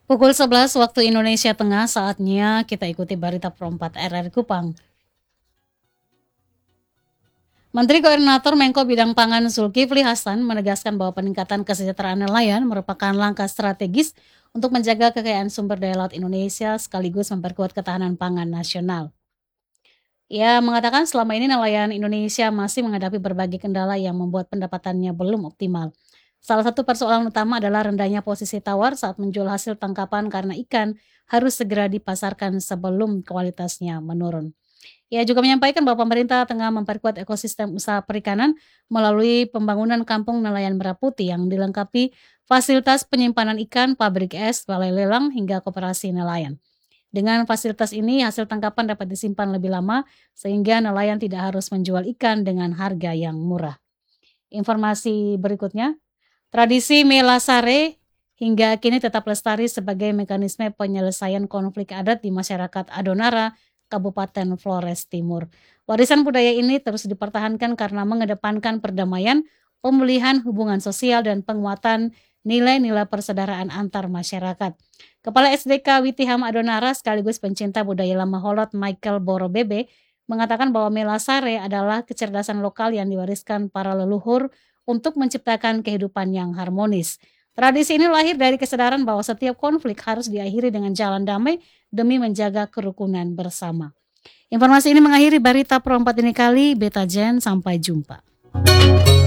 Pukul 11 waktu Indonesia Tengah, saatnya kita ikuti berita Pro 4 RRI Kupang. Menteri Koordinator Menko Bidang Pangan Zulkifli Hasan menegaskan bahwa peningkatan kesejahteraan nelayan merupakan langkah strategis untuk menjaga kekayaan sumber daya laut Indonesia sekaligus memperkuat ketahanan pangan nasional. Ia mengatakan selama ini nelayan Indonesia masih menghadapi berbagai kendala yang membuat pendapatannya belum optimal. Salah satu persoalan utama adalah rendahnya posisi tawar saat menjual hasil tangkapan karena ikan harus segera dipasarkan sebelum kualitasnya menurun. Ia juga menyampaikan bahwa pemerintah tengah memperkuat ekosistem usaha perikanan melalui pembangunan kampung nelayan Merah Putih yang dilengkapi fasilitas penyimpanan ikan, pabrik es, balai lelang, hingga koperasi nelayan. Dengan fasilitas ini, hasil tangkapan dapat disimpan lebih lama sehingga nelayan tidak harus menjual ikan dengan harga yang murah. Informasi berikutnya, tradisi Melasare hingga kini tetap lestari sebagai mekanisme penyelesaian konflik adat di masyarakat Adonara, Kabupaten Flores Timur. Warisan budaya ini terus dipertahankan karena mengedepankan perdamaian, pemulihan hubungan sosial, dan penguatan nilai-nilai persaudaraan antar masyarakat. Kepala SDK Witiham Adonara sekaligus pencinta budaya lama Holot Michael Borobebe mengatakan bahwa Melasare adalah kecerdasan lokal yang diwariskan para leluhur untuk menciptakan kehidupan yang harmonis. Tradisi ini lahir dari kesadaran bahwa setiap konflik harus diakhiri dengan jalan damai demi menjaga kerukunan bersama. Informasi ini mengakhiri berita Pro 4 ini kali. Beta Jen, sampai jumpa.